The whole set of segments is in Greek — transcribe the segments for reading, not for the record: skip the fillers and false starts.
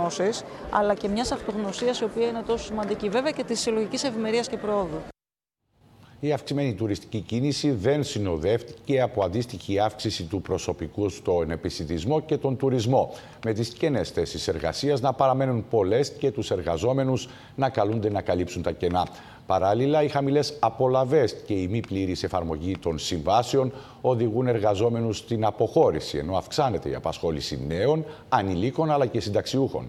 γνώσης, αλλά και μιας αυτογνωσίας η οποία είναι τόσο σημαντική, βέβαια και της συλλογικής ευημερίας και προόδου. Η αυξημένη τουριστική κίνηση δεν συνοδεύτηκε από αντίστοιχη αύξηση του προσωπικού στον επισιτισμό και τον τουρισμό, με τις κενές θέσεις εργασίας να παραμένουν πολλές και τους εργαζόμενους να καλούνται να καλύψουν τα κενά. Παράλληλα, οι χαμηλές απολαβές και η μη πλήρης εφαρμογή των συμβάσεων οδηγούν εργαζόμενους στην αποχώρηση, ενώ αυξάνεται η απασχόληση νέων, ανηλίκων αλλά και συνταξιούχων.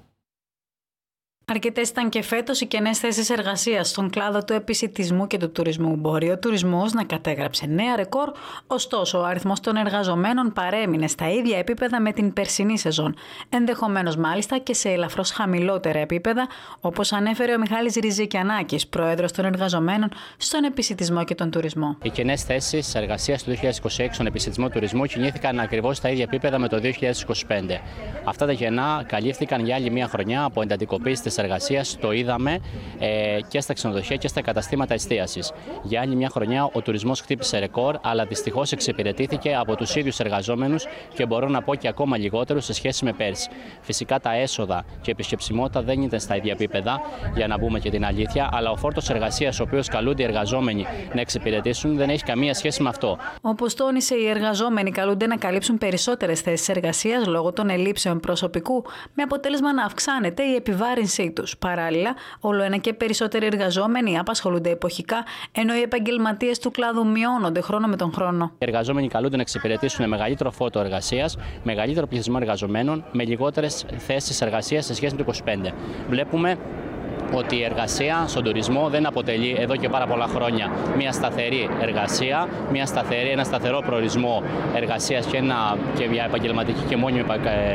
Αρκετές ήταν και φέτος οι κενές θέσεις εργασίας στον κλάδο του επισιτισμού και του τουρισμού. Μπορεί ο τουρισμός να κατέγραψε νέα ρεκόρ, ωστόσο ο αριθμός των εργαζομένων παρέμεινε στα ίδια επίπεδα με την περσινή σεζόν. Ενδεχομένως μάλιστα και σε ελαφρώς χαμηλότερα επίπεδα, όπως ανέφερε ο Μιχάλης Ριζικιανάκης, πρόεδρος των εργαζομένων στον επισιτισμό και τον τουρισμό. Οι κενές θέσεις εργασίας του 2026 στον επισιτισμό τουρισμού κινήθηκαν ακριβώς στα ίδια επίπεδα με το 2025. Αυτά τα κενά καλύφθηκαν για άλλη μια χρονιά από εντατικοποίηση της εργασίας, το είδαμε και στα ξενοδοχεία και στα καταστήματα εστίασης. Για άλλη μια χρονιά ο τουρισμός χτύπησε ρεκόρ, αλλά δυστυχώς εξυπηρετήθηκε από τους ίδιους εργαζόμενους και μπορώ να πω και ακόμα λιγότερους σε σχέση με πέρσι. Φυσικά τα έσοδα και η επισκεψιμότητα δεν ήταν στα ίδια επίπεδα, για να πούμε και την αλήθεια, αλλά ο φόρτος εργασίας, ο οποίος καλούνται οι εργαζόμενοι να εξυπηρετήσουν, δεν έχει καμία σχέση με αυτό. Όπως τόνισε, οι εργαζόμενοι καλούνται να καλύψουν περισσότερες θέσεις εργασίας λόγω των ελλείψεων προσωπικού, με αποτέλεσμα να αυξάνεται η επιβάρυνσή τους. Παράλληλα, όλο ένα και περισσότεροι εργαζόμενοι απασχολούνται εποχικά, ενώ οι επαγγελματίες του κλάδου μειώνονται χρόνο με τον χρόνο. Οι εργαζόμενοι καλούνται να εξυπηρετήσουν μεγαλύτερο φόρτο εργασίας, μεγαλύτερο πληθυσμό εργαζομένων, με λιγότερες θέσεις εργασίας σε σχέση με το 2025. Βλέπουμε ότι η εργασία στον τουρισμό δεν αποτελεί εδώ και πάρα πολλά χρόνια μια σταθερή εργασία, ένα σταθερό προορισμό εργασίας και μια επαγγελματική και μόνιμη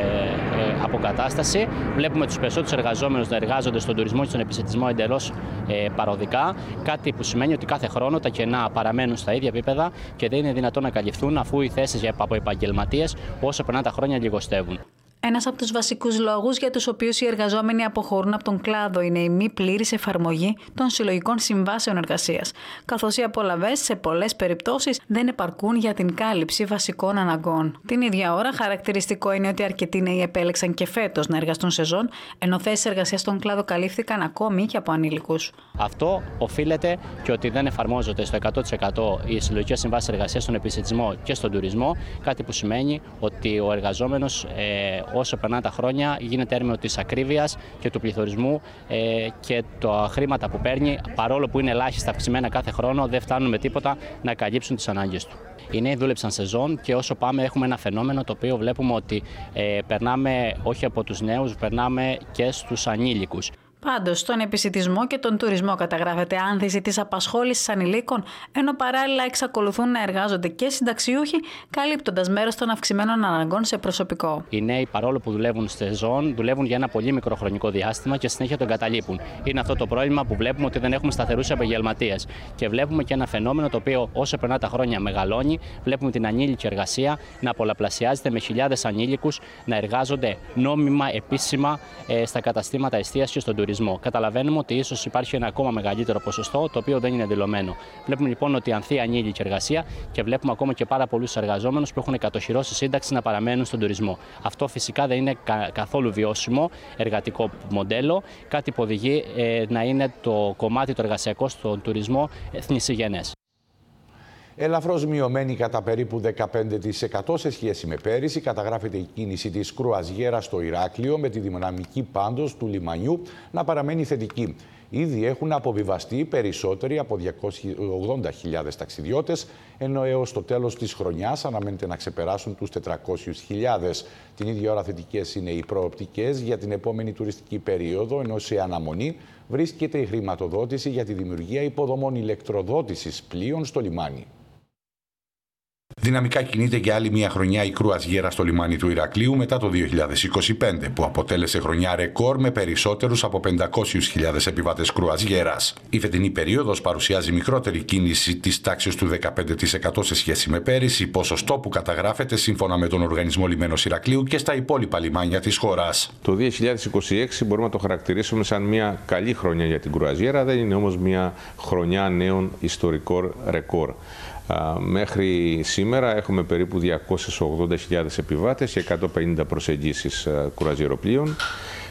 αποκατάσταση. Βλέπουμε τους περισσότερους εργαζόμενους να εργάζονται στον τουρισμό και στον επισιτισμό εντελώς παροδικά, κάτι που σημαίνει ότι κάθε χρόνο τα κενά παραμένουν στα ίδια επίπεδα και δεν είναι δυνατόν να καλυφθούν, αφού οι θέσεις από επαγγελματίες όσο περνάνε τα χρόνια λιγοστεύουν. Ένας από τους βασικούς λόγους για τους οποίους οι εργαζόμενοι αποχωρούν από τον κλάδο είναι η μη πλήρης εφαρμογή των συλλογικών συμβάσεων εργασίας, καθώς οι απολαβές σε πολλές περιπτώσεις δεν επαρκούν για την κάλυψη βασικών αναγκών. Την ίδια ώρα, χαρακτηριστικό είναι ότι αρκετοί νέοι επέλεξαν και φέτος να εργαστούν σεζόν, ενώ θέσεις εργασίας στον κλάδο καλύφθηκαν ακόμη και από ανήλικους. Αυτό οφείλεται και ότι δεν εφαρμόζονται στο 100% οι συλλογικές συμβάσεις εργασίας στον επισιτισμό και στον τουρισμό, κάτι που σημαίνει ότι ο εργαζόμενος όσο περνάνε τα χρόνια γίνεται έρμεο της ακρίβειας και του πληθωρισμού και τα χρήματα που παίρνει, παρόλο που είναι ελάχιστα αυξημένα κάθε χρόνο, δεν φτάνουν με τίποτα να καλύψουν τις ανάγκες του. Οι νέοι δούλεψαν σεζόν και όσο πάμε έχουμε ένα φαινόμενο το οποίο βλέπουμε ότι περνάμε όχι από τους νέους, περνάμε και στους ανήλικους. Πάντως, στον επισιτισμό και τον τουρισμό καταγράφεται άνθηση της απασχόλησης ανηλίκων, ενώ παράλληλα εξακολουθούν να εργάζονται και συνταξιούχοι, καλύπτοντας μέρος των αυξημένων αναγκών σε προσωπικό. Οι νέοι, παρόλο που δουλεύουν στη σεζόν, δουλεύουν για ένα πολύ μικρό χρονικό διάστημα και συνέχεια τον εγκαταλείπουν. Είναι αυτό το πρόβλημα που βλέπουμε, ότι δεν έχουμε σταθερούς επαγγελματίες. Και βλέπουμε και ένα φαινόμενο το οποίο όσο περνά τα χρόνια μεγαλώνει. Βλέπουμε την ανήλικη εργασία να πολλαπλασιάζεται, με χιλιάδες ανήλικους να εργάζονται νόμιμα, επίσημα στα καταστήματα εστίασης και στον τουρισμό. Καταλαβαίνουμε ότι ίσως υπάρχει ένα ακόμα μεγαλύτερο ποσοστό, το οποίο δεν είναι δηλωμένο. Βλέπουμε λοιπόν ότι ανθεί η ανήλικη εργασία και βλέπουμε ακόμα και πάρα πολλούς εργαζόμενους που έχουν κατοχυρώσει σύνταξη να παραμένουν στον τουρισμό. Αυτό φυσικά δεν είναι καθόλου βιώσιμο εργατικό μοντέλο, κάτι που οδηγεί να είναι το κομμάτι το εργασιακό στον τουρισμό θνησιγενές. Ελαφρώς μειωμένη κατά περίπου 15% σε σχέση με πέρυσι, καταγράφεται η κίνηση της κρουαζιέρας στο Ηράκλειο, με τη δυναμική πάντως του λιμανιού να παραμένει θετική. Ήδη έχουν αποβιβαστεί περισσότεροι από 280.000 ταξιδιώτες, ενώ έως το τέλος της χρονιάς αναμένεται να ξεπεράσουν τους 400.000. Την ίδια ώρα θετικές είναι οι προοπτικές για την επόμενη τουριστική περίοδο, ενώ σε αναμονή βρίσκεται η χρηματοδότηση για τη δημιουργία υποδομών ηλεκτροδότησης πλοίων στο λιμάνι. Δυναμικά κινείται για άλλη μια χρονιά η κρουαζιέρα στο λιμάνι του Ηρακλείου μετά το 2025, που αποτέλεσε χρονιά ρεκόρ με περισσότερους από 500.000 επιβάτες κρουαζιέρας. Η φετινή περίοδος παρουσιάζει μικρότερη κίνηση της τάξης του 15% σε σχέση με πέρυσι, ποσοστό που καταγράφεται σύμφωνα με τον Οργανισμό Λιμένος Ηρακλείου και στα υπόλοιπα λιμάνια της χώρας. Το 2026 μπορούμε να το χαρακτηρίσουμε σαν μια καλή χρονιά για την κρουαζιέρα, δεν είναι όμως μια χρονιά νέων ιστορικών ρεκόρ. Μέχρι σήμερα έχουμε περίπου 280.000 επιβάτες και 150 προσεγγίσεις κουραζιεροπλοίων.